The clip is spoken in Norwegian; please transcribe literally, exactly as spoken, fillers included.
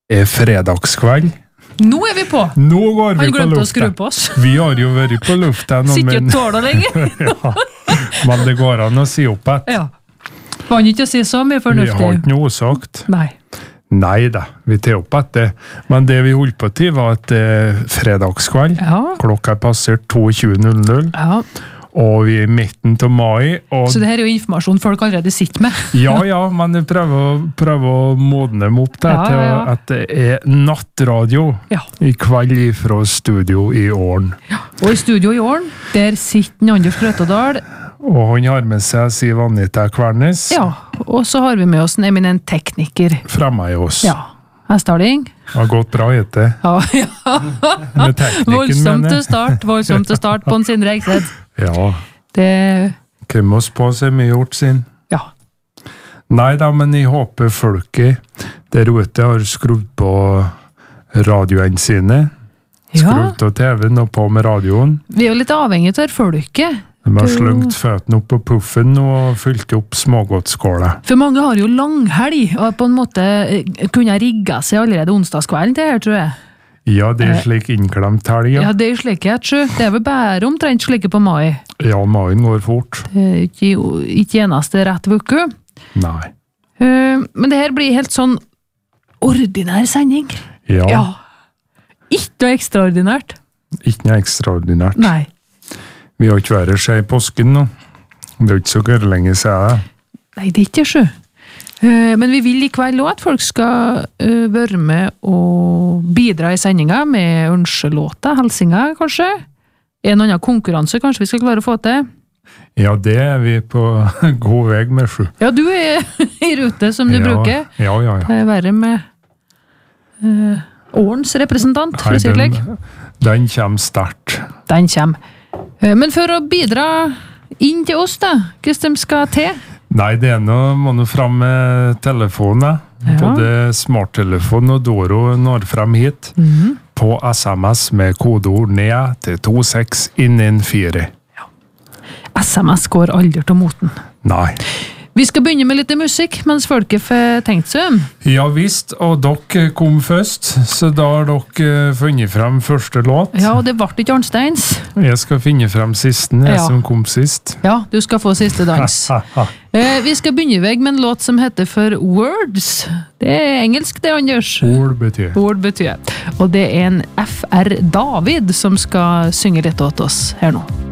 er fredagskveld. Nå er vi på! Nå går vi Han på glemte å lufta. skru på oss. Vi har jo vært på lufta nå, Sitter men, jo tåler lenger. ja, men det går an å si opp et. Ja. Kan ikke si så mye Vi har fornuftig. ikke noe sagt. Nei. Nei da, vi tar opp et det. Men det vi holdt på til var at eh, fredagskveld, Ja. klokka er passert tjueto null null, Ja. og vi er i midten til mai, og Så det her er jo informasjon folk allerede sitter med. ja, ja, men jeg prøver, å- prøver å modne dem opp det, Ja, til ja, ja. at det er nattradio Ja. i kveld fra studio i Åren. Og i studio i åren, der sitter Anders Grøttedal. Og han har med seg Siv Anita Kvernes Ja, og så har vi med oss en eminent tekniker. fremme i oss. Ja. Hestaling. Det har gått bra etter. Ja, ja. Med teknikken, Voldsomt mener til jeg. start, voldsomt til start på en Sindre Eksted. Ja, Det, kom oss på seg mye gjort sin. ja. Nei da, men jeg håper folket der ute har skrudd på radioene sine. Ja, Skrudd av T V-en og på med radioen. vi er jo litt avhengig av folket. De har Jo. slungt føttene opp på puffen og fylt opp smågodtskålet. For mange har jo langhelg, og på en måte eh, kunne rigga seg allerede onsdagskvelden til her, tror jeg. Ja, det er slik innklemt helg, Ja, ja. det er jo slik jeg tror. Det er vel bare omtrent slike på mai. Ja, maien går fort. Det er ikke, ikke eneste rett vuku. Nei. Uh, men det her blir helt sånn ordinær sending. Ja, Ja. Ikke noe ekstraordinært. ikke noe ekstraordinært. Nei. Vi har ikke vært seg i påsken nå. Det er jo ikke så gørre lenge siden. Nei, det er ikke sjø. Uh, men vi vil i kveld også at folk skal uh, være med og bidra i sendinga med ønskelåter, helsinger kanskje. En annen konkurranse kanskje vi skal klare å få til. Ja, det er vi på god vei med, sju. Ja, du er i rute som du ja, bruker. Ja, ja, ja. Det er verre med uh, Årens representant, for å si det slik. den, den kommer sterkt. Den kommer. Uh, men for å bidra inn til oss da, hvordan de skal til? Nei, det er noe, må nå fram med telefonen. Ja. Både smarttelefon og Doro når frem hit. Mhm. På S M S med kodeord ned til to seks innen fire. S M S går aldri til moten. Nei. Vi skal begynne med litt musikk, mens folket får tenkt seg om. Ja visst, og dere kom først, så da har dere funnet frem første låt. Ja, og det ble ikke Arnsteins. Jeg skal finne frem sisten, jeg Ja. som kom sist. Ja, du skal få siste dans. Eh, vi skal begynne veg med en låt som heter for Words. Det er engelsk det, Anders. Ord betyr. Ord betyr. Og det er en F R David som skal synge litt åt oss her nå.